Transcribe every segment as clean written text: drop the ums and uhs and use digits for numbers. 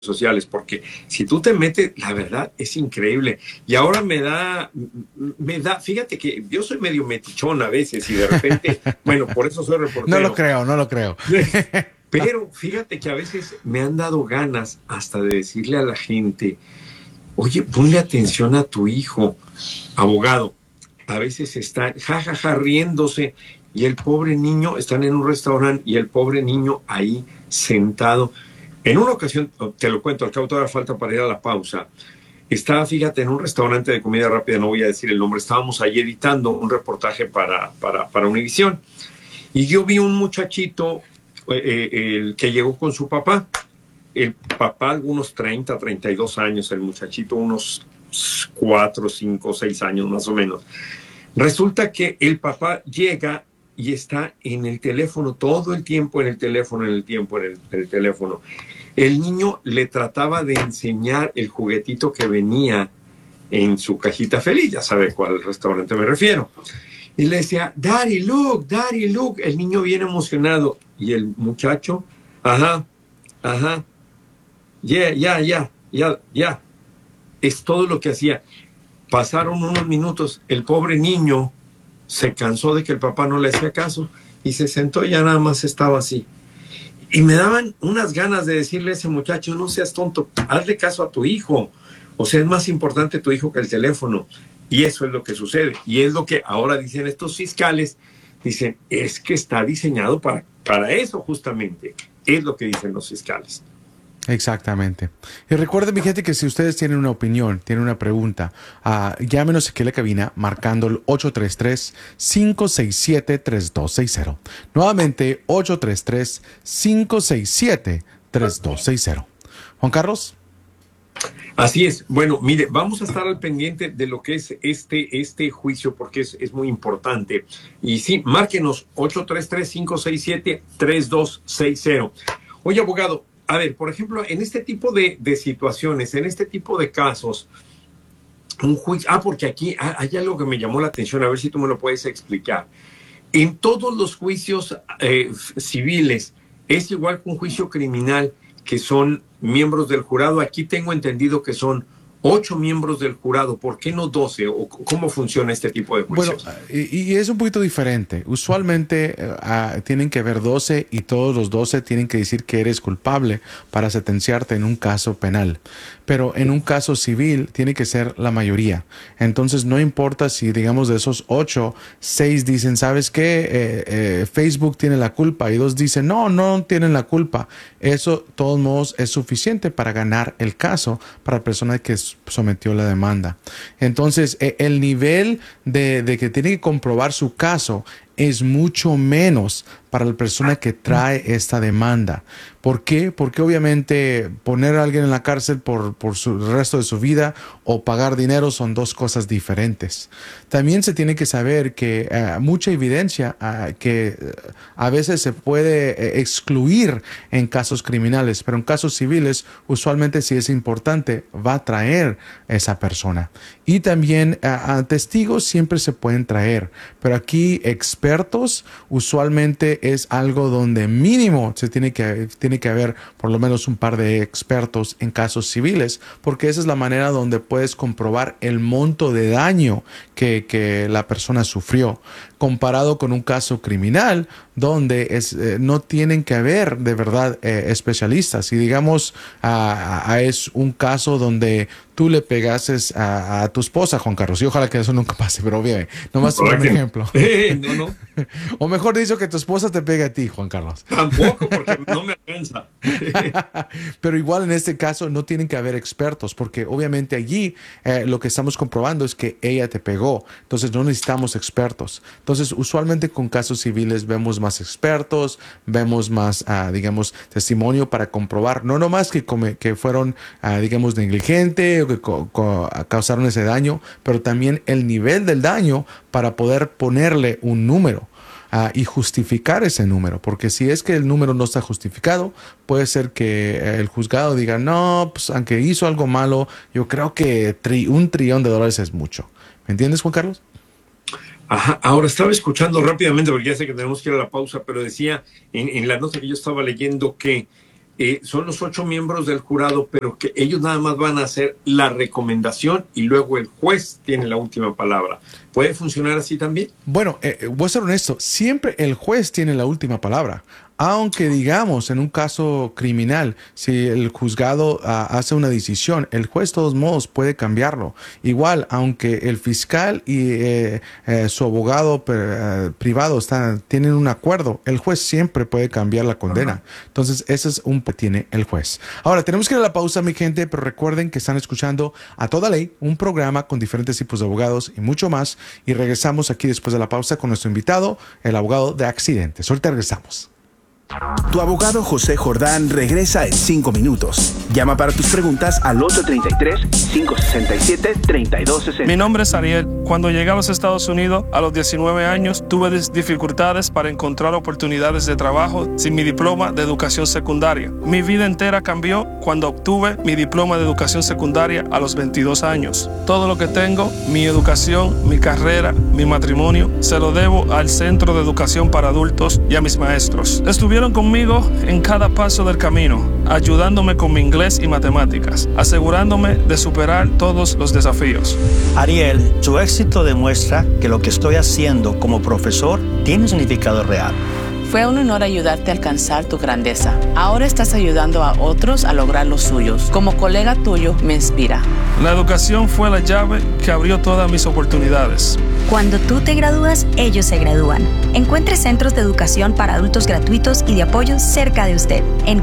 sociales, porque si tú te metes, la verdad es increíble. Y ahora fíjate que yo soy medio metichón a veces y de repente, bueno, por eso soy No lo reportero. creo, no lo creo. Pero fíjate que a veces me han dado ganas hasta de decirle a la gente, oye, ponle atención a tu hijo, abogado. A veces está jajaja riéndose y el pobre niño, están en un restaurante y el pobre niño ahí sentado. En una ocasión, te lo cuento, al cabo todavía falta para ir a la pausa. Estaba, fíjate, en un restaurante de comida rápida, no voy a decir el nombre, estábamos ahí editando un reportaje para Univisión. Y yo vi un muchachito que llegó con su papá. El papá, algunos 30, 32 años, el muchachito, unos 4, 5, 6 años más o menos. Resulta que el papá llega y está en el teléfono, todo el tiempo en el teléfono, en el teléfono. El niño le trataba de enseñar el juguetito que venía en su cajita feliz, ya sabe cuál restaurante me refiero. Y le decía, Daddy, look, Daddy, look. El niño bien emocionado. Y el muchacho, ajá, ajá, ya. Es todo lo que hacía. Pasaron unos minutos, el pobre niño se cansó de que el papá no le hacía caso y se sentó y ya nada más estaba así. Y me daban unas ganas de decirle a ese muchacho, no seas tonto, hazle caso a tu hijo. O sea, es más importante tu hijo que el teléfono. Y eso es lo que sucede. Y es lo que ahora dicen estos fiscales. Dicen, es que está diseñado para eso justamente. Es lo que dicen los fiscales. Exactamente. Y recuerden, mi gente, que si ustedes tienen una opinión, tienen una pregunta, llámenos aquí a la cabina marcando el 833-567-3260. Nuevamente, 833-567-3260. Juan Carlos. Así es. Bueno, mire, vamos a estar al pendiente de lo que es este juicio porque es muy importante. Y sí, márquenos 833-567-3260. Oye, abogado, a ver, por ejemplo, en este tipo de situaciones, en este tipo de casos, un juicio, porque aquí hay algo que me llamó la atención, a ver si tú me lo puedes explicar. En todos los juicios civiles, es igual que un juicio criminal, que son miembros del jurado. Aquí tengo entendido que son 8 miembros del jurado. ¿Por qué no 12? ¿O cómo funciona este tipo de Bueno, juicios? y es un poquito diferente. Usualmente tienen que haber 12 y todos los 12 tienen que decir que eres culpable para sentenciarte en un caso penal. Pero en un caso civil tiene que ser la mayoría. Entonces no importa si, digamos, de esos 8, 6 dicen, ¿sabes qué? Facebook tiene la culpa y 2 dicen, no, no tienen la culpa. Eso, de todos modos, es suficiente para ganar el caso para la persona que sometió la demanda. Entonces, el nivel de que tiene que comprobar su caso es mucho menos para la persona que trae esta demanda. ¿Por qué? Porque obviamente poner a alguien en la cárcel por el resto de su vida o pagar dinero son dos cosas diferentes. También se tiene que saber que mucha evidencia que a veces se puede excluir en casos criminales, pero en casos civiles usualmente si es importante va a traer esa persona. Y también testigos siempre se pueden traer, pero aquí expertos usualmente es algo donde mínimo se tiene que haber por lo menos un par de expertos en casos civiles, porque esa es la manera donde puedes comprobar el monto de daño que la persona sufrió, comparado con un caso criminal donde no tienen que haber de verdad especialistas. Y digamos, es un caso donde tú le pegases a tu esposa, Juan Carlos, y ojalá que eso nunca pase, pero bien, nomás un ejemplo. No. O mejor dicho, que tu esposa te pegue a ti, Juan Carlos. Tampoco, porque no me alcanza. Pero igual en este caso no tienen que haber expertos, porque obviamente allí lo que estamos comprobando es que ella te pegó. Entonces no necesitamos expertos. Entonces usualmente con casos civiles vemos más expertos, vemos más, digamos, testimonio para comprobar, no nomás que fueron, digamos, negligentes o que causaron ese daño, pero también el nivel del daño para poder ponerle un número. Y justificar ese número, porque si es que el número no está justificado, puede ser que el juzgado diga, no, pues aunque hizo algo malo, yo creo que $1 trillón es mucho. ¿Me entiendes, Juan Carlos? Ajá, ahora estaba escuchando rápidamente, porque ya sé que tenemos que ir a la pausa, pero decía en la nota que yo estaba leyendo que son los 8 miembros del jurado, pero que ellos nada más van a hacer la recomendación y luego el juez tiene la última palabra. ¿Puede funcionar así también? Bueno, voy a ser honesto, siempre el juez tiene la última palabra. Aunque digamos en un caso criminal, si el juzgado hace una decisión, el juez de todos modos puede cambiarlo. Igual, aunque el fiscal y su abogado privado tienen un acuerdo, el juez siempre puede cambiar la condena. Entonces, ese es un que tiene el juez. Ahora, tenemos que ir a la pausa, mi gente, pero recuerden que están escuchando A Toda Ley, un programa con diferentes tipos de abogados y mucho más. Y regresamos aquí después de la pausa con nuestro invitado, el abogado de accidentes. Ahorita regresamos. Tu abogado José Jordán regresa en 5 minutos. Llama para tus preguntas al 833-567-3260. Mi nombre es Ariel. Cuando llegué a los Estados Unidos a los 19 años, tuve dificultades para encontrar oportunidades de trabajo sin mi diploma de educación secundaria. Mi vida entera cambió cuando obtuve mi diploma de educación secundaria a los 22 años. Todo lo que tengo, mi educación, mi carrera, mi matrimonio, se lo debo al Centro de Educación para Adultos y a mis maestros. Estuvieron conmigo en cada paso del camino, ayudándome con mi inglés y matemáticas, asegurándome de superar todos los desafíos. Ariel, tu éxito demuestra que lo que estoy haciendo como profesor tiene un significado real. Fue un honor ayudarte a alcanzar tu grandeza. Ahora estás ayudando a otros a lograr los suyos. Como colega tuyo, me inspira. La educación fue la llave que abrió todas mis oportunidades. Cuando tú te gradúas, ellos se gradúan. Encuentre centros de educación para adultos gratuitos y de apoyo cerca de usted en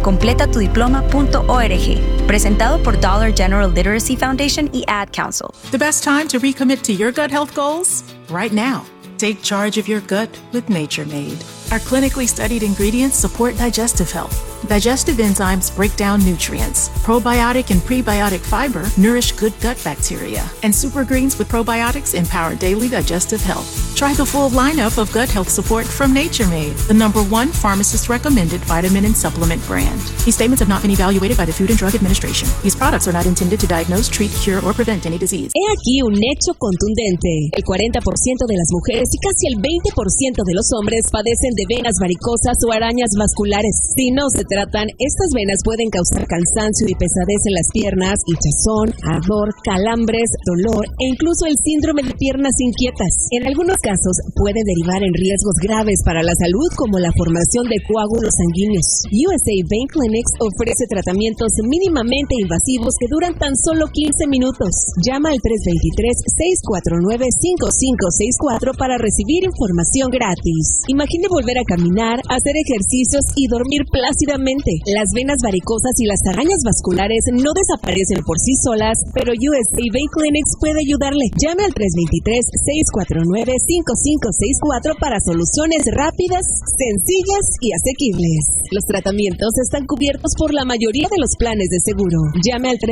completatudiploma.org. Presentado por Dollar General Literacy Foundation y Ad Council. The best time to recommit to your gut health goals? Right now. Take charge of your gut with Nature Made. Our clinically studied ingredients support digestive health. Digestive enzymes break down nutrients. Probiotic and prebiotic fiber nourish good gut bacteria. And super greens with probiotics empower daily digestive health. Try the full lineup of gut health support from Nature Made, the #1 pharmacist-recommended vitamin and supplement brand. These statements have not been evaluated by the Food and Drug Administration. These products are not intended to diagnose, treat, cure, or prevent any disease. He aquí un hecho contundente. El 40% de las mujeres y casi el 20% de los hombres padecen de venas varicosas o arañas vasculares. Si no se tratan, estas venas pueden causar cansancio y pesadez en las piernas, hinchazón, ardor, calambres, dolor e incluso el síndrome de piernas inquietas. En algunos casos puede derivar en riesgos graves para la salud como la formación de coágulos sanguíneos. USA Vein Clinics ofrece tratamientos mínimamente invasivos que duran tan solo 15 minutos. Llama al 323-649-5564 para recibir información gratis. Imagine volver a caminar, hacer ejercicios y dormir plácidamente. Las venas varicosas y las arañas vasculares no desaparecen por sí solas, pero USA Vein Clinics puede ayudarle. Llame al 323-649-5564 para soluciones rápidas, sencillas y asequibles. Los tratamientos están cubiertos por la mayoría de los planes de seguro. Llame al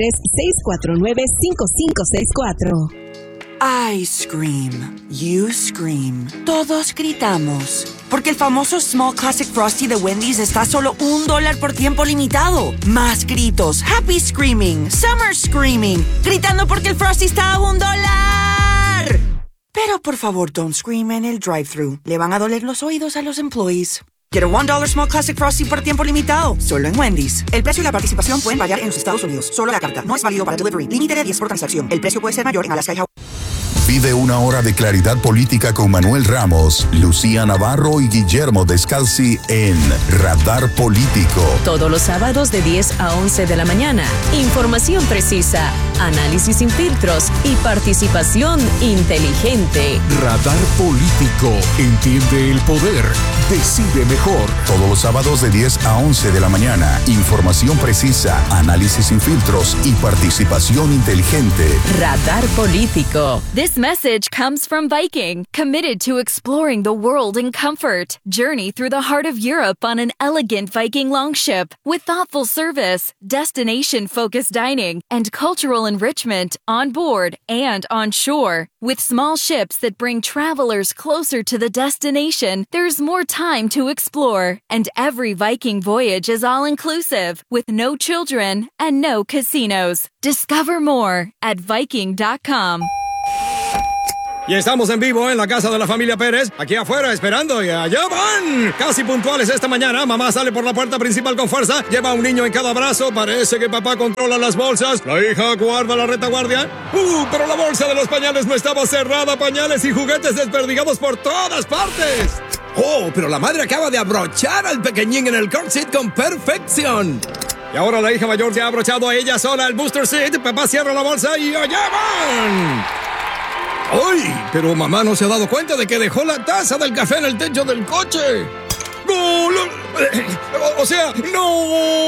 323-649-5564. I scream. You scream. Todos gritamos. Porque el famoso Small Classic Frosty de Wendy's está a solo $1 por tiempo limitado. Más gritos. Happy Screaming. Summer Screaming. Gritando porque el Frosty está a $1. Pero por favor, don't scream en el drive-thru. Le van a doler los oídos a los employees. Get a $1 Small Classic Frosty por tiempo limitado. Solo en Wendy's. El precio y la participación pueden variar en los Estados Unidos. Solo la carta. No es válido para delivery. Límite de 10 por transacción. El precio puede ser mayor en Alaska y Hawái. Vive una hora de claridad política con Manuel Ramos, Lucía Navarro y Guillermo Descalzi en Radar Político. Todos los sábados de 10 a 11 de la mañana. Información precisa, análisis sin filtros y participación inteligente. Radar Político. Entiende el poder. Decide mejor. Todos los sábados de 10 a 11 de la mañana. Información precisa, análisis sin filtros y participación inteligente. Radar Político. This message comes from Viking, committed to exploring the world in comfort. Journey through the heart of Europe on an elegant Viking longship with thoughtful service, destination-focused dining, and cultural enrichment on board and on shore. With small ships that bring travelers closer to the destination, there's more time to explore. And every Viking voyage is all-inclusive, with no children and no casinos. Discover more at Viking.com. Y estamos en vivo en la casa de la familia Pérez, aquí afuera esperando y allá van. Casi puntuales esta mañana, mamá sale por la puerta principal con fuerza, lleva a un niño en cada brazo, parece que papá controla las bolsas, la hija guarda la retaguardia. Pero la bolsa de los pañales no estaba cerrada, pañales y juguetes desperdigados por todas partes. Oh, pero la madre acaba de abrochar al pequeñín en el car seat con perfección. Y ahora la hija mayor se ha abrochado a ella sola el booster seat, papá cierra la bolsa y allá van. ¡Ay! Pero mamá no se ha dado cuenta de que dejó la taza del café en el techo del coche. ¡No! O sea, ¡no!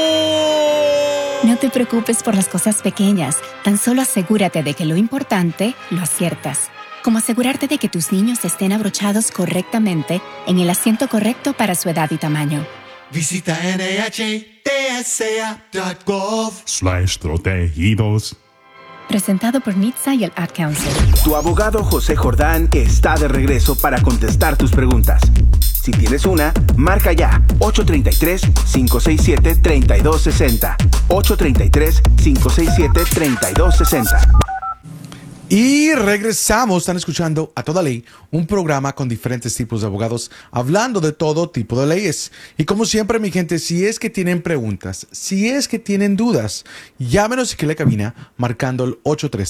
No te preocupes por las cosas pequeñas. Tan solo asegúrate de que lo importante lo aciertas. Como asegurarte de que tus niños estén abrochados correctamente en el asiento correcto para su edad y tamaño. Visita NHTSA.gov/protegidos. Presentado por NHTSA y el Ad Council. Tu abogado José Jordán está de regreso para contestar tus preguntas. Si tienes una, marca ya 833-567-3260. 833-567-3260. Y regresamos, están escuchando A Toda Ley, un programa con diferentes tipos de abogados hablando de todo tipo de leyes. Y como siempre, mi gente, si es que tienen preguntas, si es que tienen dudas, llámenos aquí a la cabina marcando el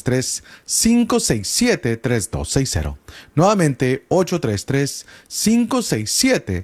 833-567-3260. Nuevamente, 833-567-3260.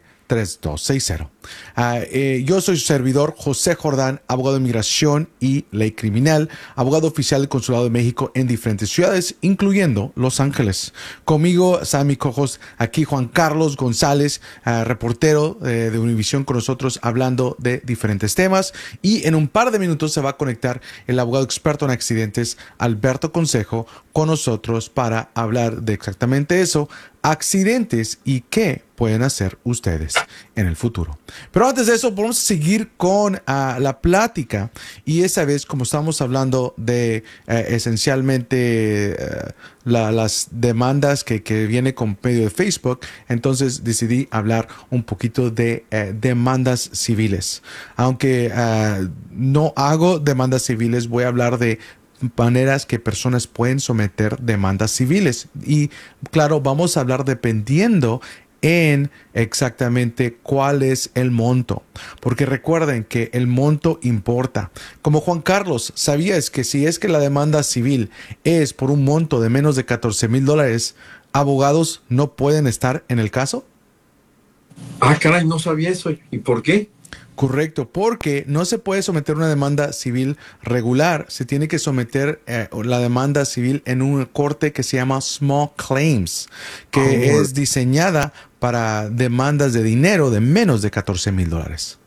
Yo soy su servidor José Jordán, abogado de inmigración y ley criminal, abogado oficial del Consulado de México en diferentes ciudades, incluyendo Los Ángeles. Conmigo están mis cojos aquí Juan Carlos González, reportero de Univisión con nosotros hablando de diferentes temas, y en un par de minutos se va a conectar el abogado experto en accidentes Alberto Consejo con nosotros para hablar de exactamente eso, accidentes y qué pueden hacer ustedes en el futuro. Pero antes de eso, vamos a seguir con la plática, y esa vez, como estamos hablando de esencialmente las demandas que viene con medio de Facebook, entonces decidí hablar un poquito de demandas civiles. Aunque no hago demandas civiles, voy a hablar de maneras que personas pueden someter demandas civiles. Y claro, vamos a hablar dependiendo en exactamente cuál es el monto, porque recuerden que el monto importa. Como Juan Carlos, ¿sabías que si es que la demanda civil es por un monto de menos de $14,000, abogados no pueden estar en el caso? Caray, no sabía eso. ¿Y por qué? Correcto, porque no se puede someter una demanda civil regular, se tiene que someter la demanda civil en un corte que se llama Small Claims, que es diseñada para demandas de dinero de menos de $14,000.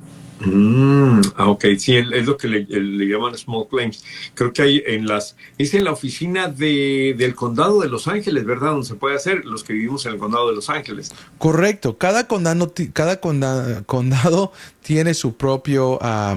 Ok, sí, es lo que le llaman Small Claims. Creo que hay es en la oficina del condado de Los Ángeles, ¿verdad? Donde se puede hacer, los que vivimos en el condado de Los Ángeles. Correcto, cada condado tiene su propio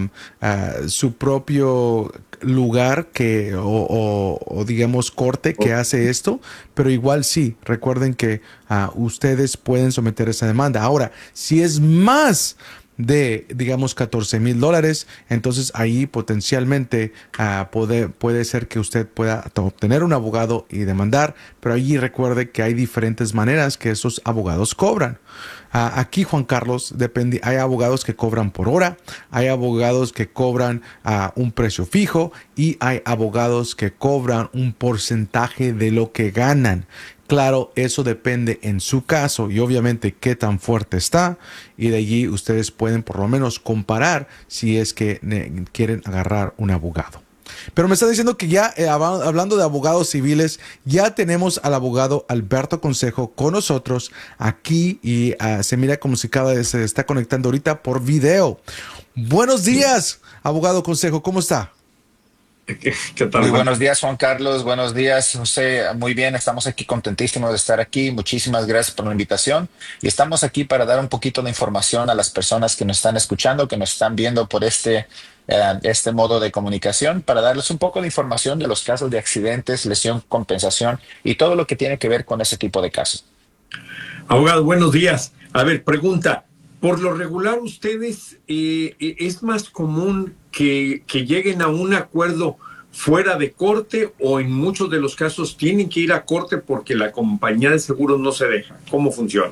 lugar o digamos corte que hace esto, pero igual sí, recuerden que ustedes pueden someter esa demanda. Ahora, si es más de, digamos, $14,000, entonces ahí potencialmente puede ser que usted pueda obtener un abogado y demandar, pero allí recuerde que hay diferentes maneras que esos abogados cobran. Aquí, Juan Carlos, depende. Hay abogados que cobran por hora, hay abogados que cobran un precio fijo y hay abogados que cobran un porcentaje de lo que ganan. Claro, eso depende en su caso y obviamente qué tan fuerte está, y de allí ustedes pueden por lo menos comparar si es que quieren agarrar un abogado. Pero me está diciendo que ya, hablando de abogados civiles, ya tenemos al abogado Alberto Consejo con nosotros aquí, y se mira como si cada vez se está conectando ahorita por video. Buenos días, abogado Consejo, ¿cómo está? ¿Qué tal? Muy buenos días, Juan Carlos. Buenos días, José. Muy bien, estamos aquí contentísimos de estar aquí. Muchísimas gracias por la invitación. Y estamos aquí para dar un poquito de información a las personas que nos están escuchando, que nos están viendo por este modo de comunicación, para darles un poco de información de los casos de accidentes, lesión, compensación y todo lo que tiene que ver con ese tipo de casos. Abogado, buenos días. A ver, pregunta. Por lo regular, ustedes, ¿es más común que lleguen a un acuerdo fuera de corte o en muchos de los casos tienen que ir a corte porque la compañía de seguros no se deja? ¿Cómo funciona?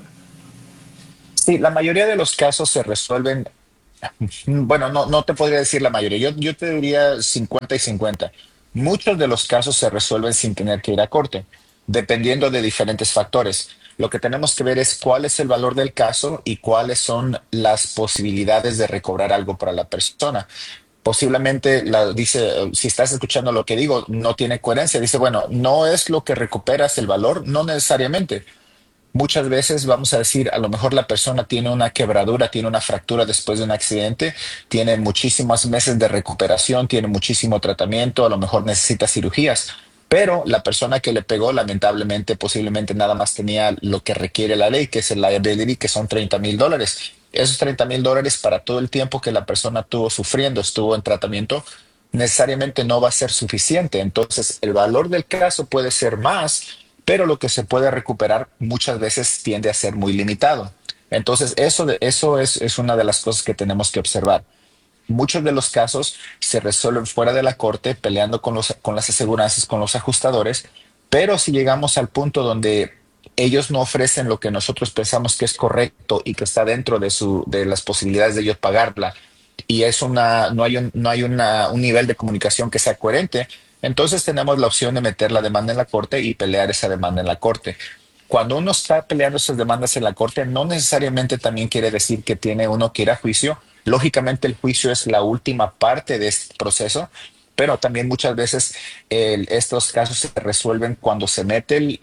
Sí, la mayoría de los casos se resuelven. Bueno, no te podría decir la mayoría. Yo te diría 50 y 50. Muchos de los casos se resuelven sin tener que ir a corte, dependiendo de diferentes factores. Lo que tenemos que ver es cuál es el valor del caso y cuáles son las posibilidades de recobrar algo para la persona. Posiblemente dice, si estás escuchando lo que digo, no tiene coherencia. Dice, bueno, no es lo que recuperas el valor, no necesariamente. Muchas veces vamos a decir, a lo mejor la persona tiene una quebradura, tiene una fractura después de un accidente, tiene muchísimos meses de recuperación, tiene muchísimo tratamiento, a lo mejor necesita cirugías, pero la persona que le pegó, lamentablemente, posiblemente nada más tenía lo que requiere la ley, que es el liability, que son $30,000. Esos $30,000 para todo el tiempo que la persona estuvo sufriendo, estuvo en tratamiento, necesariamente no va a ser suficiente. Entonces, el valor del caso puede ser más, pero lo que se puede recuperar muchas veces tiende a ser muy limitado. Entonces, eso es una de las cosas que tenemos que observar. Muchos de los casos se resuelven fuera de la corte, peleando con las aseguranzas, con los ajustadores, pero si llegamos al punto donde ellos no ofrecen lo que nosotros pensamos que es correcto y que está dentro de las posibilidades de ellos pagarla, y no hay un nivel de comunicación que sea coherente, entonces tenemos la opción de meter la demanda en la corte y pelear esa demanda en la corte. Cuando uno está peleando esas demandas en la corte, no necesariamente también quiere decir que tiene uno que ir a juicio. Lógicamente el juicio es la última parte de este proceso, pero también muchas veces estos casos se resuelven cuando se mete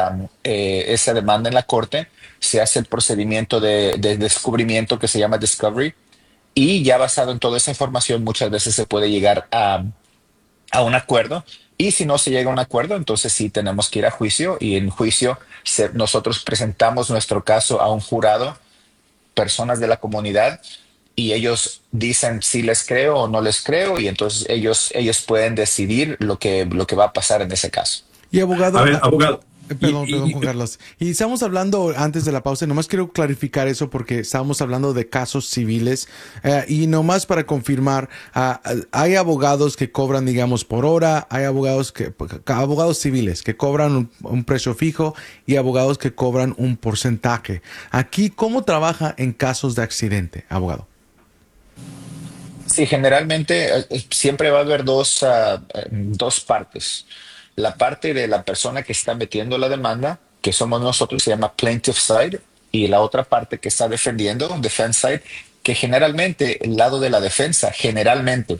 esa demanda en la corte, se hace el procedimiento de descubrimiento que se llama discovery, y ya basado en toda esa información muchas veces se puede llegar a un acuerdo, y si no se llega a un acuerdo, entonces sí tenemos que ir a juicio, y en juicio nosotros presentamos nuestro caso a un jurado, personas de la comunidad, y ellos dicen si les creo o no les creo, y entonces ellos pueden decidir lo que va a pasar en ese caso. Y abogado, a ver, abogado. Perdón, Juan Carlos. Y estamos hablando antes de la pausa, nomás quiero clarificar eso porque estábamos hablando de casos civiles y nomás para confirmar, hay abogados que cobran, digamos, por hora, hay abogados civiles que cobran un precio fijo y abogados que cobran un porcentaje. Aquí, ¿cómo trabaja en casos de accidente, abogado? Sí, generalmente siempre va a haber dos partes. La parte de la persona que está metiendo la demanda, que somos nosotros, se llama plaintiff side, y la otra parte que está defendiendo, defense side, que generalmente el lado de la defensa, generalmente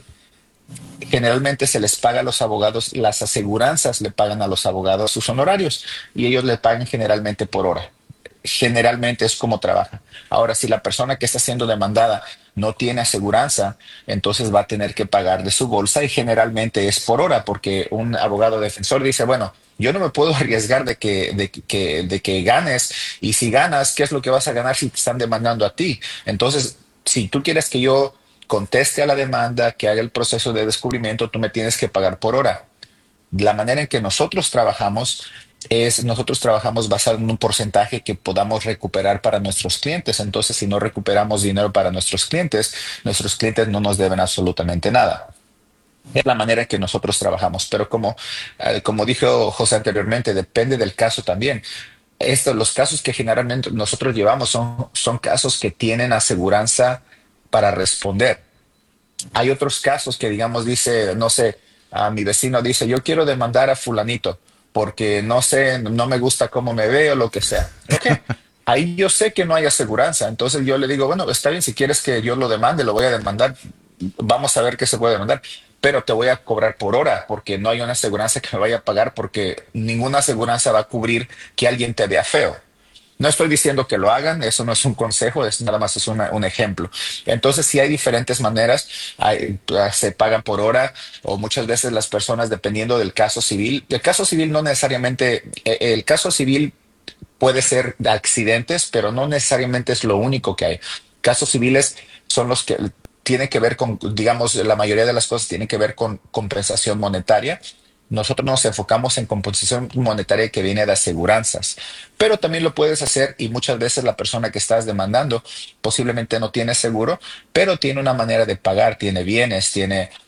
se les paga a los abogados, las aseguranzas le pagan a los abogados sus honorarios, y ellos le pagan generalmente por hora. Generalmente es como trabaja. Ahora, si la persona que está siendo demandada no tiene aseguranza, entonces va a tener que pagar de su bolsa, y generalmente es por hora, porque un abogado defensor dice, bueno, yo no me puedo arriesgar de que ganes, y si ganas, ¿qué es lo que vas a ganar si te están demandando a ti? Entonces, si tú quieres que yo conteste a la demanda, que haga el proceso de descubrimiento, tú me tienes que pagar por hora. La manera en que nosotros trabajamos basado en un porcentaje que podamos recuperar para nuestros clientes. Entonces, si no recuperamos dinero para nuestros clientes no nos deben absolutamente nada. Es la manera en que nosotros trabajamos. Pero como dijo José anteriormente, depende del caso también. Los casos que generalmente nosotros llevamos son casos que tienen aseguranza para responder. Hay otros casos que, digamos, dice, no sé, a mi vecino dice, yo quiero demandar a fulanito porque no sé, no me gusta cómo me veo, lo que sea. Okay. Ahí yo sé que no hay aseguranza. Entonces yo le digo, bueno, está bien, si quieres que yo lo demande, lo voy a demandar. Vamos a ver qué se puede demandar. Pero te voy a cobrar por hora porque no hay una aseguranza que me vaya a pagar, porque ninguna aseguranza va a cubrir que alguien te vea feo. No estoy diciendo que lo hagan, eso no es un consejo, es nada más un ejemplo. Entonces, sí hay diferentes maneras, se pagan por hora, o muchas veces las personas, dependiendo del caso civil. El caso civil no necesariamente, el caso civil puede ser de accidentes, pero no necesariamente es lo único que hay. Casos civiles son los que tienen que ver con, digamos, la mayoría de las cosas tienen que ver con compensación monetaria. Nosotros nos enfocamos en compensación monetaria que viene de aseguranzas, pero también lo puedes hacer, y muchas veces la persona que estás demandando posiblemente no tiene seguro, pero tiene una manera de pagar, tiene bienes, tiene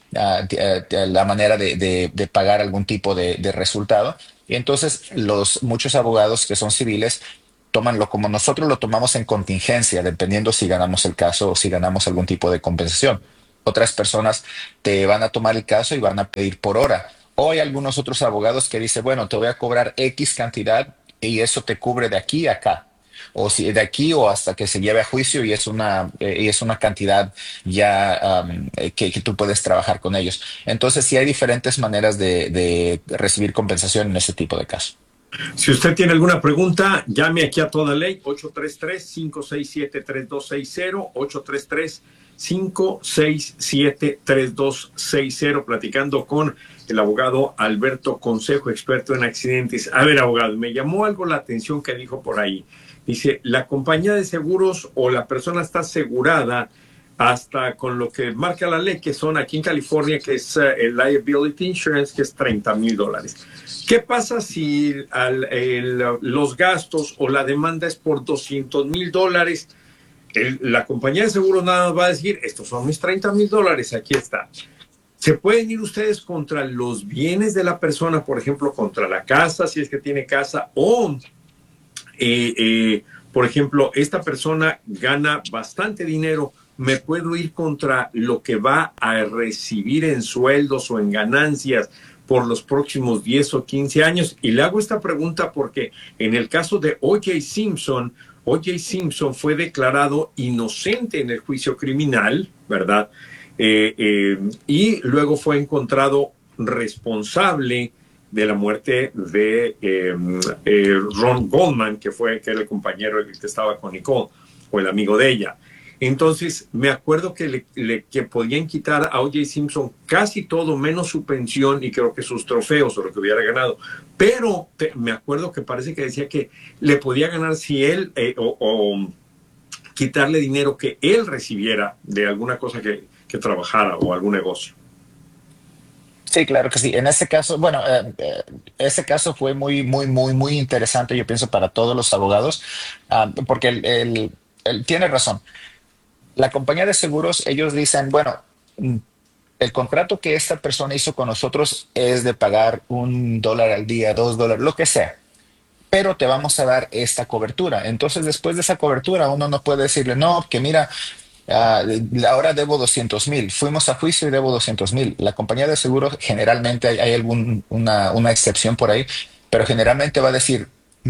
la manera de pagar algún tipo de resultado. Y entonces muchos abogados que son civiles tómanlo como nosotros lo tomamos en contingencia, dependiendo si ganamos el caso o si ganamos algún tipo de compensación. Otras personas te van a tomar el caso y van a pedir por hora. O hay algunos otros abogados que dicen, bueno, te voy a cobrar X cantidad y eso te cubre de aquí a acá. O si de aquí o hasta que se lleve a juicio y es una cantidad ya que tú puedes trabajar con ellos. Entonces sí hay diferentes maneras de recibir compensación en ese tipo de casos. Si usted tiene alguna pregunta, llame aquí a Toda Ley, 833-567-3260, 833-567-3260, platicando con el abogado Alberto Consejo, experto en accidentes. A ver, abogado, me llamó algo la atención que dijo por ahí. Dice, la compañía de seguros o la persona está asegurada hasta con lo que marca la ley, que son aquí en California, que es el liability insurance, que es $30,000. ¿Qué pasa si los gastos o la demanda es por $200,000? La compañía de seguros nada más va a decir, estos son mis $30,000, aquí está. ¿Se pueden ir ustedes contra los bienes de la persona, por ejemplo, contra la casa, si es que tiene casa, o, por ejemplo, esta persona gana bastante dinero, me puedo ir contra lo que va a recibir en sueldos o en ganancias por los próximos 10 o 15 años? Y le hago esta pregunta porque en el caso de O.J. Simpson fue declarado inocente en el juicio criminal, ¿verdad? Y luego fue encontrado responsable de la muerte de Ron Goldman, que era el compañero el que estaba con Nicole, o el amigo de ella. Entonces, me acuerdo que podían quitar a O.J. Simpson casi todo, menos su pensión y creo que sus trofeos o lo que hubiera ganado. Pero me acuerdo que parece que decía que le podía ganar si él o quitarle dinero que él recibiera de alguna cosa que trabajara o algún negocio. Sí, claro que sí. En ese caso, bueno, ese caso fue muy, muy, muy, muy interesante, yo pienso, para todos los abogados, porque él tiene razón. La compañía de seguros, ellos dicen, bueno, el contrato que esta persona hizo con nosotros es de pagar $1 al día, $2, lo que sea, pero te vamos a dar esta cobertura. Entonces, después de esa cobertura, uno no puede decirle, no, que mira, ahora debo 200,000. Fuimos a juicio y debo 200,000. La compañía de seguros, generalmente hay una excepción por ahí, pero generalmente va a decir,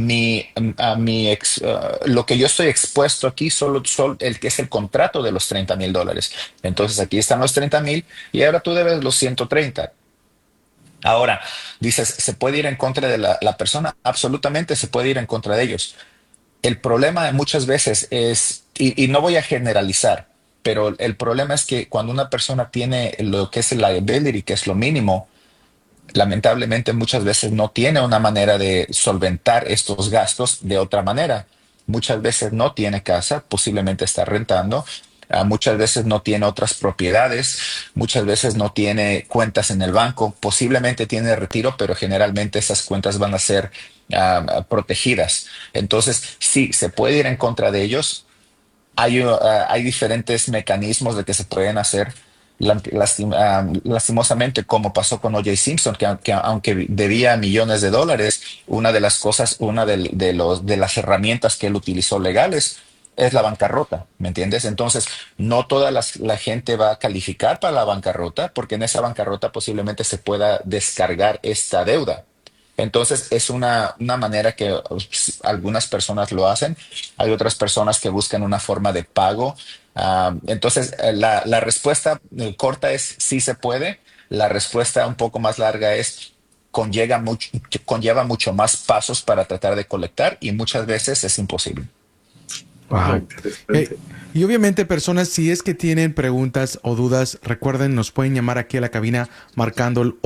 lo que yo estoy expuesto aquí solo el que es el contrato de los $30,000. Entonces aquí están los 30,000 y ahora tú debes los 130. Ahora, dices, ¿se puede ir en contra de la persona? Absolutamente se puede ir en contra de ellos. El problema muchas veces es, y no voy a generalizar, pero el problema es que cuando una persona tiene lo que es el liability, que es lo mínimo, lamentablemente muchas veces no tiene una manera de solventar estos gastos de otra manera. Muchas veces no tiene casa, posiblemente está rentando. Muchas veces no tiene otras propiedades, muchas veces no tiene cuentas en el banco, posiblemente tiene retiro, pero generalmente esas cuentas van a ser protegidas. Entonces, sí, se puede ir en contra de ellos. Hay diferentes mecanismos de que se pueden hacer. Lastimosamente, como pasó con O.J. Simpson, que aunque debía millones de dólares, una de las las herramientas que él utilizó legales es la bancarrota, ¿me entiendes? Entonces, no toda la gente va a calificar para la bancarrota, porque en esa bancarrota posiblemente se pueda descargar esta deuda. Entonces, es una manera que algunas personas lo hacen. Hay otras personas que buscan una forma de pago. Entonces, la respuesta corta es sí se puede. La respuesta un poco más larga es conlleva mucho más pasos para tratar de colectar y muchas veces es imposible. Wow. Y obviamente, personas, si es que tienen preguntas o dudas, recuerden, nos pueden llamar aquí a la cabina marcando el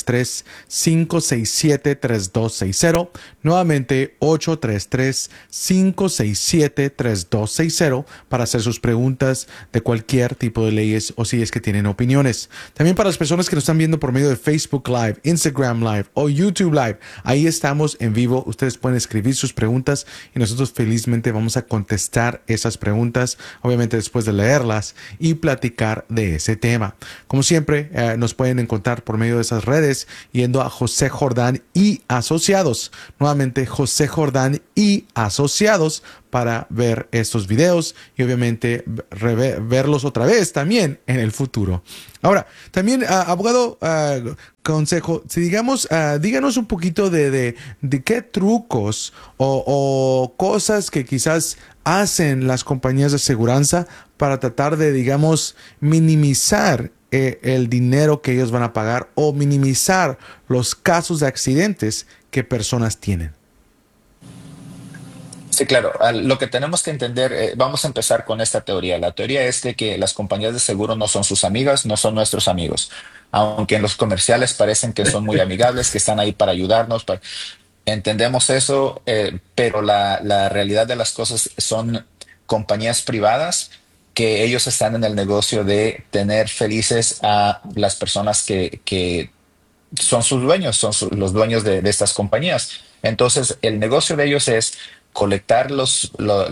833-567-3260. Nuevamente, 833-567-3260 para hacer sus preguntas de cualquier tipo de leyes o si es que tienen opiniones. También para las personas que nos están viendo por medio de Facebook Live, Instagram Live o YouTube Live, ahí estamos en vivo. Ustedes pueden escribir sus preguntas y nosotros felizmente vamos a contestar esas preguntas obviamente después de leerlas y platicar de ese tema. Como siempre, nos pueden encontrar por medio de esas redes yendo a José Jordán y Asociados. Nuevamente, José Jordán y Asociados para ver estos videos y obviamente verlos otra vez también en el futuro. Ahora, también, abogado, consejo, si díganos un poquito de qué trucos o cosas que quizás hacen las compañías de aseguranza para tratar de, digamos, minimizar el dinero que ellos van a pagar o minimizar los casos de accidentes que personas tienen. Sí, claro. Lo que tenemos que entender, vamos a empezar con esta teoría. La teoría es de que las compañías de seguro no son sus amigas, no son nuestros amigos. Aunque en los comerciales parecen que son muy amigables, que están ahí para ayudarnos. Entendemos eso, pero la realidad de las cosas son compañías privadas que ellos están en el negocio de tener felices a las personas que son sus dueños, los dueños de estas compañías. Entonces, el negocio de ellos es colectar las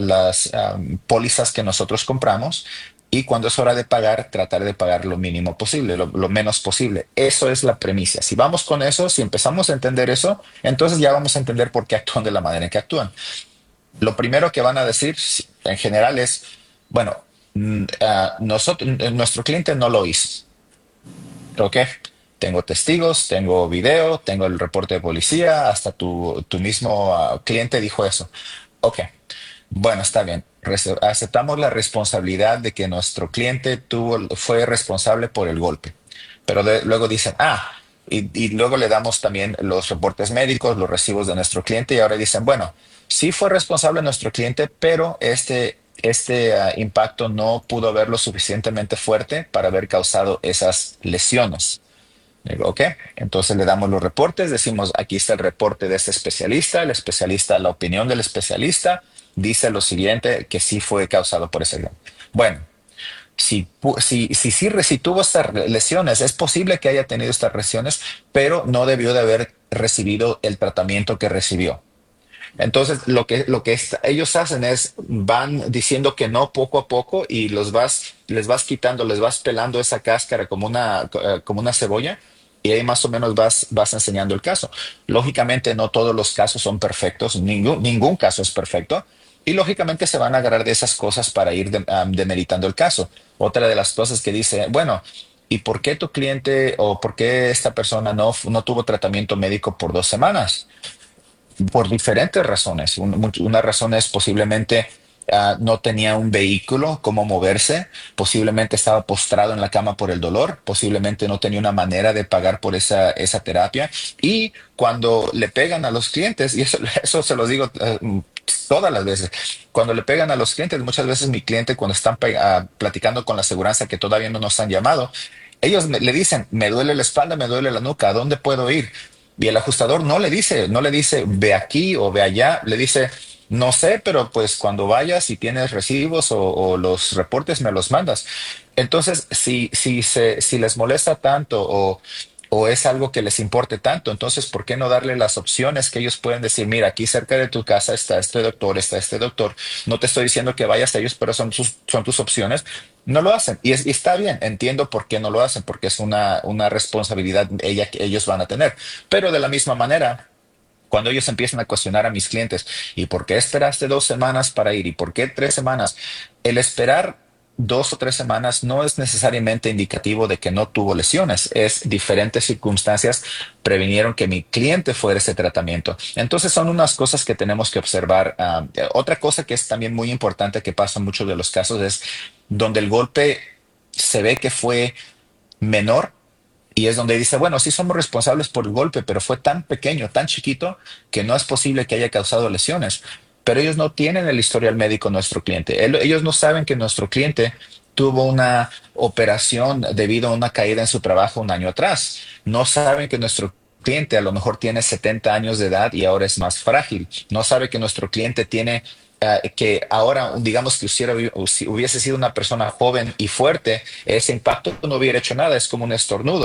pólizas que nosotros compramos y cuando es hora de pagar, tratar de pagar lo mínimo posible, lo menos posible. Eso es la premisa. Si vamos con eso, si empezamos a entender eso, entonces ya vamos a entender por qué actúan de la manera en que actúan. Lo primero que van a decir en general es, bueno, nuestro cliente no lo hizo. ¿Ok? Tengo testigos, tengo video, tengo el reporte de policía, hasta tu mismo cliente dijo eso. Ok, bueno, está bien. Aceptamos la responsabilidad de que nuestro cliente fue responsable por el golpe. Pero luego dicen, y luego le damos también los reportes médicos, los recibos de nuestro cliente y ahora dicen, bueno, sí fue responsable nuestro cliente, pero este impacto no pudo haber lo suficientemente fuerte para haber causado esas lesiones. Ok, entonces le damos los reportes, decimos aquí está el reporte de este especialista, la opinión del especialista dice lo siguiente, que sí fue causado por ese golpe. Bueno, si tuvo estas lesiones, es posible que haya tenido estas lesiones, pero no debió de haber recibido el tratamiento que recibió. Entonces, lo que ellos hacen es, van diciendo que no poco a poco y les vas quitando, les vas pelando esa cáscara como una cebolla y ahí más o menos vas enseñando el caso. Lógicamente, no todos los casos son perfectos, ningún caso es perfecto y lógicamente se van a agarrar de esas cosas para ir demeritando el caso. Otra de las cosas que dice, bueno, ¿y por qué tu cliente o por qué esta persona no tuvo tratamiento médico por 2 semanas? Por diferentes razones. Una razón es posiblemente no tenía un vehículo, cómo moverse, posiblemente estaba postrado en la cama por el dolor, posiblemente no tenía una manera de pagar por esa terapia. Y cuando le pegan a los clientes, y eso se los digo todas las veces, cuando le pegan a los clientes, muchas veces mi cliente cuando están platicando con la aseguranza que todavía no nos han llamado, ellos le dicen, me duele la espalda, me duele la nuca, ¿a dónde puedo ir? Y el ajustador no le dice, ve aquí o ve allá, le dice, no sé, pero pues cuando vayas y tienes recibos o los reportes me los mandas. Entonces, si les molesta tanto o es algo que les importe tanto, entonces, ¿por qué no darle las opciones que ellos pueden decir, mira, aquí cerca de tu casa está este doctor, no te estoy diciendo que vayas a ellos, pero son tus opciones? No lo hacen y está bien, entiendo por qué no lo hacen, porque es una responsabilidad que ellos van a tener. Pero de la misma manera, cuando ellos empiezan a cuestionar a mis clientes, ¿y por qué esperaste 2 semanas para ir? ¿Y por qué 3 semanas? El esperar 2 o 3 semanas no es necesariamente indicativo de que no tuvo lesiones. Es diferentes circunstancias previnieron que mi cliente fuera ese tratamiento. Entonces son unas cosas que tenemos que observar. Otra cosa que es también muy importante que pasa en muchos de los casos es donde el golpe se ve que fue menor y es donde dice, bueno, sí somos responsables por el golpe, pero fue tan pequeño, tan chiquito que no es posible que haya causado lesiones. Pero ellos no tienen el historial médico de nuestro cliente. Ellos no saben que nuestro cliente tuvo una operación debido a una caída en su trabajo 1 año atrás. No saben que nuestro cliente a lo mejor tiene 70 años de edad y ahora es más frágil. No sabe que nuestro cliente tiene que ahora, digamos que si hubiese sido una persona joven y fuerte, ese impacto no hubiera hecho nada, es como un estornudo.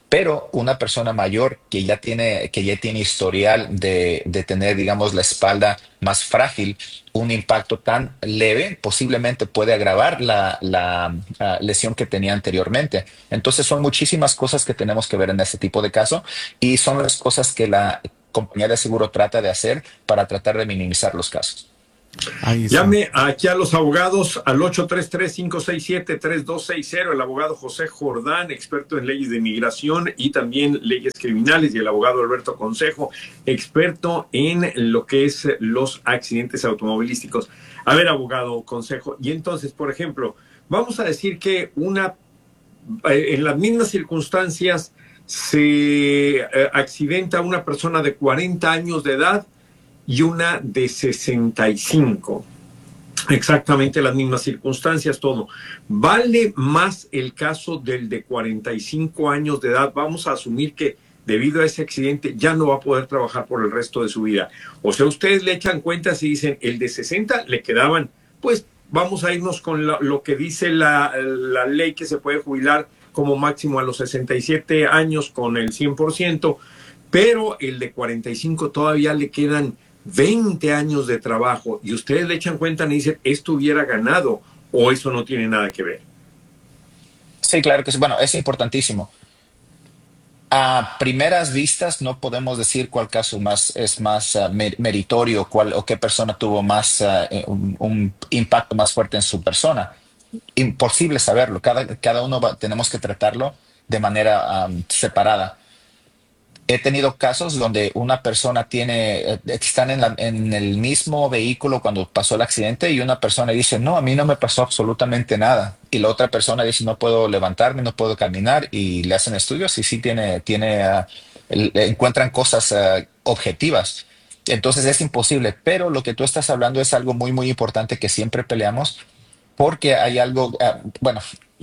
Pero una persona mayor que ya tiene historial de tener, digamos, la espalda más frágil, un impacto tan leve posiblemente puede agravar la lesión que tenía anteriormente. Entonces son muchísimas cosas que tenemos que ver en este tipo de caso y son las cosas que la compañía de seguro trata de hacer para tratar de minimizar los casos. Llame aquí a los abogados al 833-567-3260, el abogado José Jordán, experto en leyes de inmigración y también leyes criminales, y el abogado Alberto Consejo, experto en lo que es los accidentes automovilísticos. A ver, abogado Consejo, y entonces, por ejemplo, vamos a decir que en las mismas circunstancias se accidenta una persona de 40 años de edad y una de 65. Exactamente las mismas circunstancias, todo. ¿Vale más el caso del de 45 años de edad? Vamos a asumir que debido a ese accidente ya no va a poder trabajar por el resto de su vida. O sea, ustedes le echan cuentas y dicen, el de 60 le quedaban, pues vamos a irnos con lo que dice la ley, que se puede jubilar como máximo a los 67 años con el 100%, pero el de 45 todavía le quedan 20 años de trabajo, y ustedes le echan cuenta y dicen, esto hubiera ganado, o eso no tiene nada que ver. Sí, claro que sí. Bueno, es importantísimo. A primeras vistas no podemos decir cuál caso es más meritorio, o qué persona tuvo más un impacto más fuerte en su persona. Imposible saberlo. Cada uno tenemos que tratarlo de manera separada. He tenido casos donde una persona están en el mismo vehículo cuando pasó el accidente, y una persona dice, no, a mí no me pasó absolutamente nada. Y la otra persona dice, no puedo levantarme, no puedo caminar, y le hacen estudios y sí encuentran cosas objetivas. Entonces es imposible, pero lo que tú estás hablando es algo muy, muy importante que siempre peleamos, porque hay algo, bueno,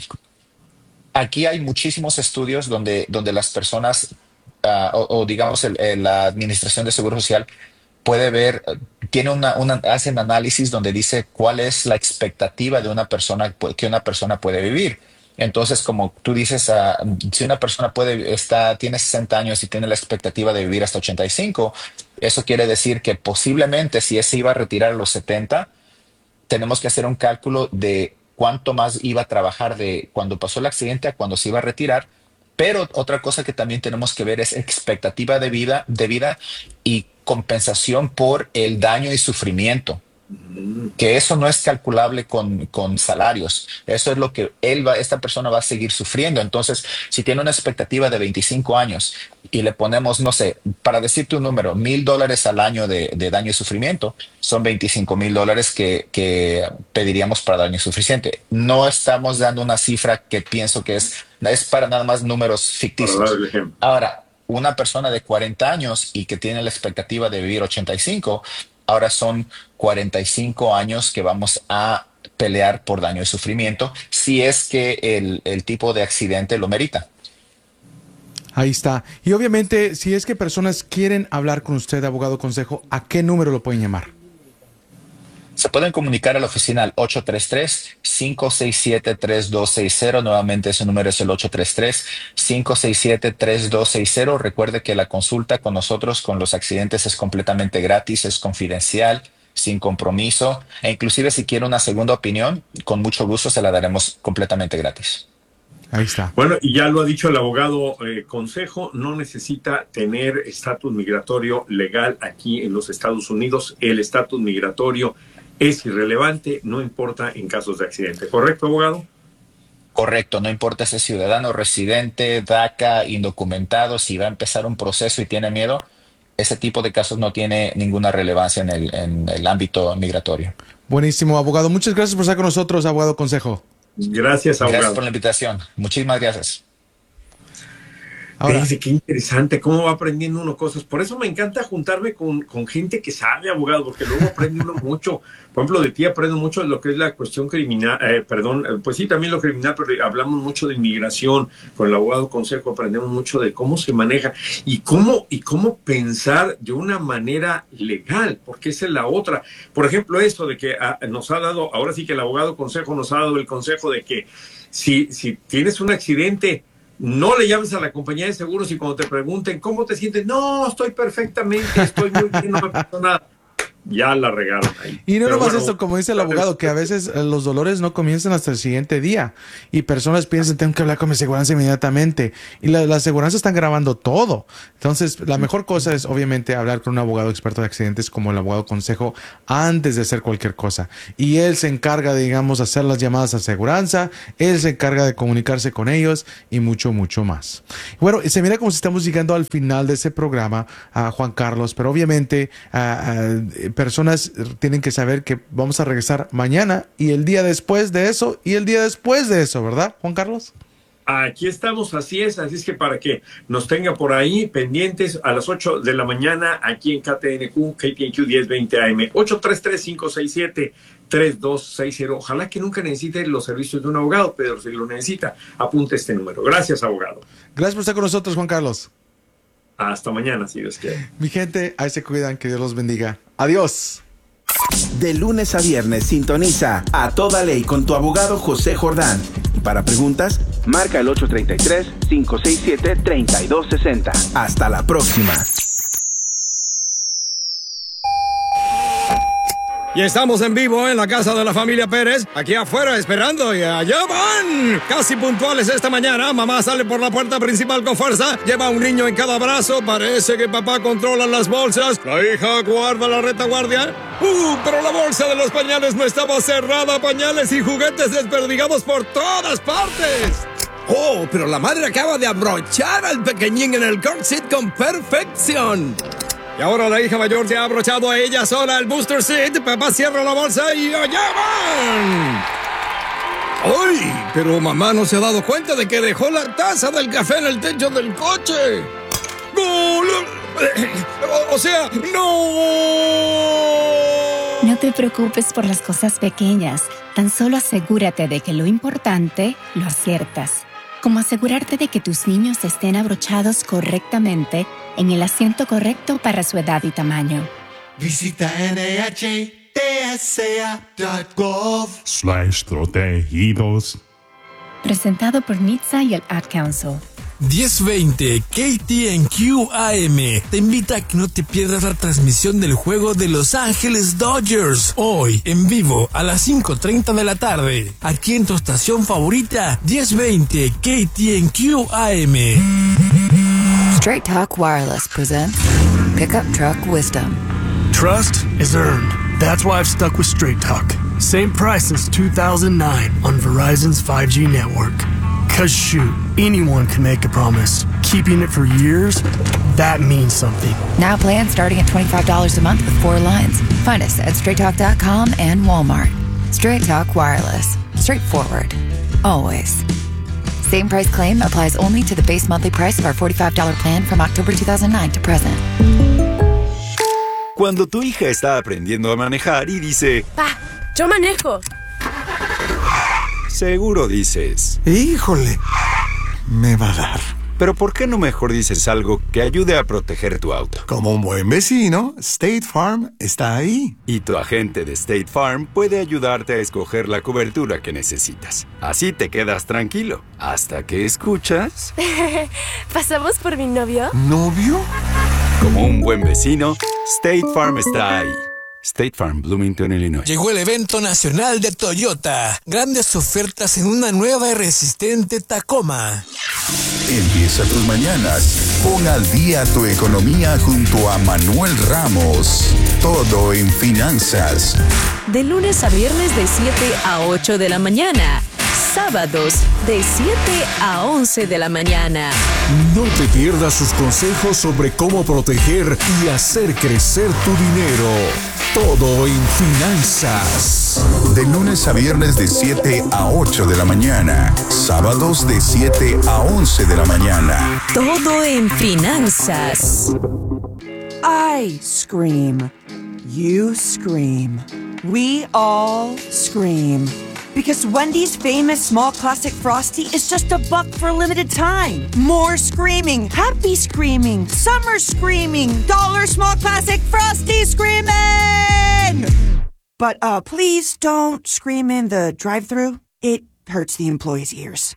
aquí hay muchísimos estudios donde las personas o digamos la Administración de Seguro Social puede ver, hacen análisis donde dice cuál es la expectativa de una persona que una persona puede vivir. Entonces, como tú dices, si una persona tiene 60 años y tiene la expectativa de vivir hasta 85, eso quiere decir que posiblemente si ese iba a retirar a los 70, tenemos que hacer un cálculo de cuánto más iba a trabajar de cuando pasó el accidente a cuando se iba a retirar. Pero otra cosa que también tenemos que ver es expectativa de vida y compensación por el daño y sufrimiento. Que eso no es calculable con salarios. Eso es lo que esta persona va a seguir sufriendo. Entonces, si tiene una expectativa de 25 años y le ponemos, no sé, para decirte un número, $1,000 al año de daño y sufrimiento, son $25,000 que pediríamos para daño y sufrimiento. No estamos dando una cifra que pienso que es para nada más números ficticios. Ahora, una persona de 40 años y que tiene la expectativa de vivir 85, ahora son 45 años que vamos a pelear por daño y sufrimiento, si es que el tipo de accidente lo merita. Ahí está. Y obviamente, si es que personas quieren hablar con usted, abogado Consejo, ¿a qué número lo pueden llamar? Se pueden comunicar a la oficina al 833-567-3260. Nuevamente ese número es el 833-567-3260. Recuerde que la consulta con nosotros con los accidentes es completamente gratis, es confidencial, sin compromiso. E inclusive si quiere una segunda opinión, con mucho gusto se la daremos completamente gratis. Ahí está. Bueno, y ya lo ha dicho el abogado Consejo, no necesita tener estatus migratorio legal aquí en los Estados Unidos. El estatus migratorio es irrelevante, no importa en casos de accidente. ¿Correcto, abogado? Correcto, no importa si es ciudadano, residente, DACA, indocumentado, si va a empezar un proceso y tiene miedo, ese tipo de casos no tiene ninguna relevancia en el ámbito migratorio. Buenísimo, abogado. Muchas gracias por estar con nosotros, abogado Consejo. Gracias, abogado. Gracias por la invitación. Muchísimas gracias. Ahora, qué interesante, cómo va aprendiendo uno cosas. Por eso me encanta juntarme con gente que sabe, abogado, porque luego aprende uno mucho. Por ejemplo, de ti aprendo mucho de lo que es la cuestión criminal, pues sí, también lo criminal, pero hablamos mucho de inmigración. Con el abogado Consejo aprendemos mucho de cómo se maneja y cómo pensar de una manera legal, porque esa es la otra. Por ejemplo, esto de que nos ha dado, ahora sí que el abogado Consejo nos ha dado el consejo de que si tienes un accidente, no le llames a la compañía de seguros y cuando te pregunten cómo te sientes, no, estoy perfectamente, estoy muy bien, no me pasó nada. Ya la regaron ahí. Y no Pero nomás bueno, esto, como dice el abogado, que a veces los dolores no comienzan hasta el siguiente día y personas piensan, tengo que hablar con mi aseguranza inmediatamente y la aseguranza están grabando todo. Entonces, la mejor cosa es obviamente hablar con un abogado experto de accidentes como el abogado consejo antes de hacer cualquier cosa. Y él se encarga de, digamos, hacer las llamadas a aseguranza, él se encarga de comunicarse con ellos y mucho, mucho más. Bueno, se mira como si estamos llegando al final de ese programa, Juan Carlos, pero obviamente personas tienen que saber que vamos a regresar mañana y el día después de eso y el día después de eso, ¿verdad, Juan Carlos? Aquí estamos, así es que para que nos tenga por ahí pendientes a las 8 de la mañana aquí en KTNQ 1020 AM, 833-567-3260. Ojalá que nunca necesite los servicios de un abogado, pero si lo necesita, apunte este número. Gracias, abogado. Gracias por estar con nosotros, Juan Carlos. Hasta mañana, si Dios quiere. Mi gente, ahí se cuidan, que Dios los bendiga. Adiós. De lunes a viernes sintoniza A Toda Ley con tu abogado José Jordán. Y para preguntas, marca el 833-567-3260. Hasta la próxima. Y estamos en vivo en la casa de la familia Pérez, aquí afuera esperando, y allá van. Casi puntuales esta mañana, mamá sale por la puerta principal con fuerza, lleva a un niño en cada brazo, parece que papá controla las bolsas, la hija guarda la retaguardia. Pero la bolsa de los pañales no estaba cerrada, pañales y juguetes desperdigados por todas partes. Oh, pero la madre acaba de abrochar al pequeñín en el car seat con perfección. Y ahora la hija mayor se ha abrochado a ella sola el booster seat. Papá cierra la bolsa y allá van. ¡Ay! Pero mamá no se ha dado cuenta de que dejó la taza del café en el techo del coche. ¡Gol! O sea, ¡no! No te preocupes por las cosas pequeñas. Tan solo asegúrate de que lo importante lo aciertas. Como asegurarte de que tus niños estén abrochados correctamente en el asiento correcto para su edad y tamaño. Visita NHTSA.gov/protegidos. Presentado por NHTSA y el Ad Council. 1020 KTNQ AM te invita a que no te pierdas la transmisión del juego de Los Ángeles Dodgers hoy en vivo a las 5:30 de la tarde aquí en tu estación favorita 1020 KTNQ AM. Straight Talk Wireless presents Pickup Truck Wisdom. Trust is earned. That's why I've stuck with Straight Talk. Same price since 2009 on Verizon's 5G network. Cause shoot, anyone can make a promise. Keeping it for years, that means something. Now plans starting at $25 a month with 4 lines. Find us at straighttalk.com and Walmart. Straight Talk Wireless. Straightforward. Always. Same price claim applies only to the base monthly price of our $45 plan from October 2009 to present. Cuando tu hija está aprendiendo a manejar y dice... ¡Pa! ¡Yo manejo! Seguro dices... ¡Híjole! Me va a dar. Pero ¿por qué no mejor dices algo que ayude a proteger tu auto? Como un buen vecino, State Farm está ahí. Y tu agente de State Farm puede ayudarte a escoger la cobertura que necesitas. Así te quedas tranquilo. Hasta que escuchas... ¿Pasamos por mi novio? ¿Novio? Como un buen vecino, State Farm está ahí. State Farm, Bloomington, Illinois. Llegó el evento nacional de Toyota. Grandes ofertas en una nueva y resistente Tacoma. Empieza tus mañanas. Pon al día tu economía junto a Manuel Ramos. Todo en finanzas. De lunes a viernes de 7 a 8 de la mañana. Sábados de 7 a 11 de la mañana. No te pierdas sus consejos sobre cómo proteger y hacer crecer tu dinero. Todo en finanzas. De lunes a viernes de 7 a 8 de la mañana. Sábados de 7 a 11 de la mañana. Todo en finanzas. I scream. You scream. We all scream. Because Wendy's famous small classic Frosty is just $1 for a limited time. More screaming, happy screaming, summer screaming, $1 small classic Frosty screaming! But please don't scream in the drive-thru. It hurts the employees' ears.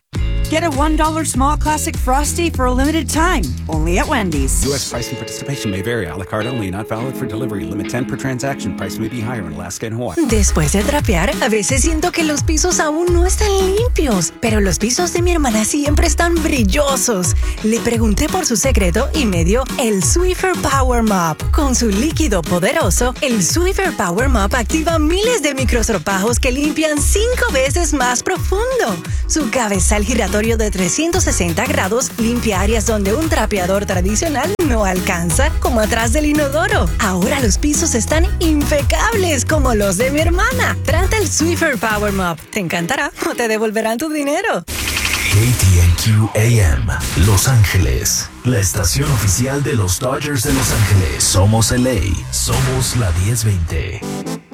Get a $1 small classic Frosty for a limited time, only at Wendy's. U.S. price and participation may vary. A la carte only, not valid for delivery. Limit 10 per transaction. Price may be higher in Alaska and Hawaii. Después de trapear, a veces siento que los pisos aún no están limpios, pero los pisos de mi hermana siempre están brillosos. Le pregunté por su secreto y me dio el Swiffer Power Mop. Con su líquido poderoso, el Swiffer Power Mop activa miles de microstropajos que limpian 5 veces más profundo. Su cabezal giratorio de 360 grados limpia áreas donde un trapeador tradicional no alcanza, como atrás del inodoro. Ahora los pisos están impecables como los de mi hermana. Trata el Swiffer Power Mop. Te encantará o te devolverán tu dinero. KTNQ AM, Los Ángeles, la estación oficial de los Dodgers de Los Ángeles. Somos LA, somos la 1020.